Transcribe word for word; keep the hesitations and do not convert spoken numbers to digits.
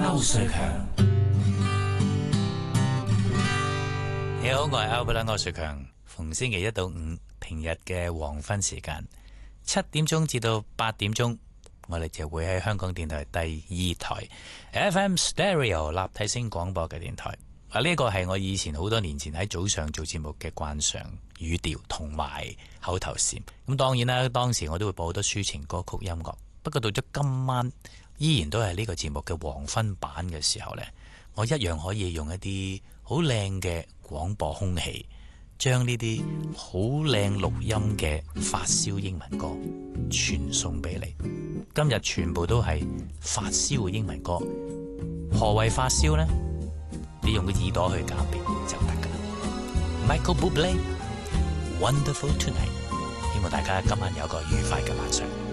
瑞強， 你好，我係歐布拉歐瑞強。逢星期一到五平日嘅黃昏時間七點鐘至到八點鐘，我哋就會喺香港電台第二台 F M Stereo 立體聲廣播嘅電台。啊，呢個係我以前好多年前喺早上做節目嘅慣常語調同埋口頭禪。咁當然啦，當時我都會播好多抒情歌曲音樂。不過到咗今晚，依然都係呢個節目嘅黃昏版嘅時候呢，我一樣可以用一啲好靚嘅廣播空氣，將呢啲好靚錄音嘅發燒英文歌傳送俾你。今日全部都係發燒嘅英文歌。何謂發燒呢？你用個耳朵去鑑別就得噶啦。Michael Bublé，Wonderful Tonight，希望大家今晚有個愉快嘅晚上。